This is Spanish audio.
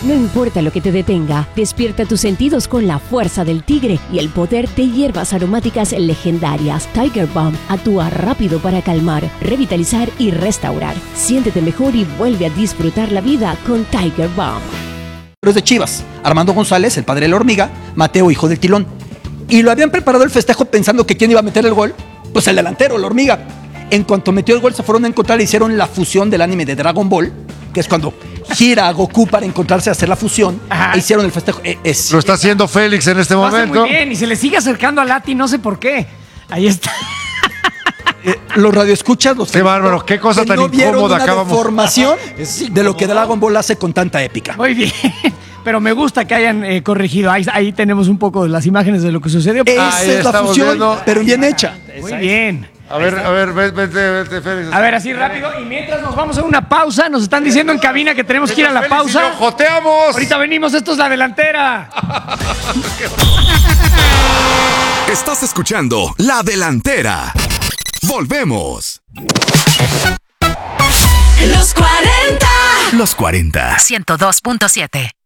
No importa lo que te detenga, despierta tus sentidos con la fuerza del tigre y el poder de hierbas aromáticas legendarias. Tiger Balm actúa rápido para calmar, revitalizar y restaurar. Siéntete mejor y vuelve a disfrutar la vida con Tiger Balm. Los de Chivas, Armando González, el padre de la hormiga, Mateo, hijo del tilón. Y lo habían preparado el festejo pensando que quién iba a meter el gol, pues el delantero, la hormiga. En cuanto metió el gol se fueron a encontrar y hicieron la fusión del anime de Dragon Ball, que es cuando gira a Goku para encontrarse a hacer la fusión. E hicieron el festejo. Lo está haciendo Félix en este momento. Muy bien, y se le sigue acercando a Lati, no sé por qué. Ahí está. Los radioescuchas, los qué bárbaro, qué cosa tan incómoda acabamos. Información de lo que Dragon Ball hace con tanta épica. Muy bien, pero me gusta que hayan corregido. Ahí tenemos un poco de las imágenes de lo que sucedió. Esa es la fusión, pero bien hecha. Muy bien. A ver, vete, Félix. A ver, así rápido. Y mientras nos vamos a una pausa, nos están diciendo en cabina que tenemos que ir a la pausa. ¡Joteamos! Ahorita venimos, esto es La Delantera. Estás escuchando La Delantera. Volvemos. Los 40. Los 40. 102.7.